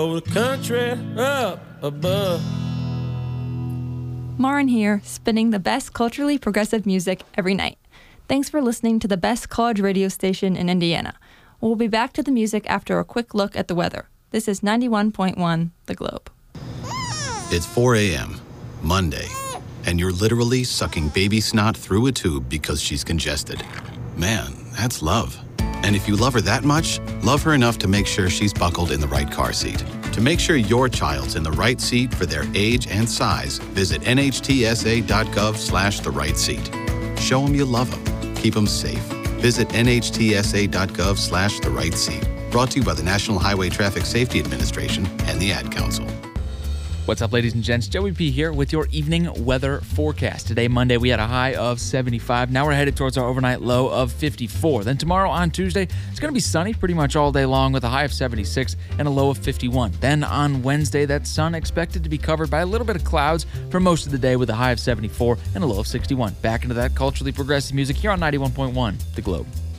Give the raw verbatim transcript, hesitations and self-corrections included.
Oh, the country up above. Marin here, spinning the best culturally progressive music every night. Thanks for listening to the best college radio station in Indiana. We'll be back to the music after a quick look at the weather. This is ninety-one point one The Globe. It's four a.m., Monday, and you're literally sucking baby snot through a tube because she's congested. Man, that's love. And if you love her that much, love her enough to make sure she's buckled in the right car seat. To make sure your child's in the right seat for their age and size, visit nhtsa.gov slash the right seat. Show them you love them. Keep them safe. Visit nhtsa.gov slash the right seat. Brought to you by the National Highway Traffic Safety Administration and the Ad Council. What's up, ladies and gents? Joey P here with your evening weather forecast. Today, Monday, we had a high of seventy-five. Now we're headed towards our overnight low of fifty-four. Then tomorrow on Tuesday, it's going to be sunny pretty much all day long with a high of seventy-six and a low of fifty-one. Then on Wednesday, that sun expected to be covered by a little bit of clouds for most of the day with a high of seventy-four and a low of sixty-one. Back into that culturally progressive music here on ninety-one point one The Globe.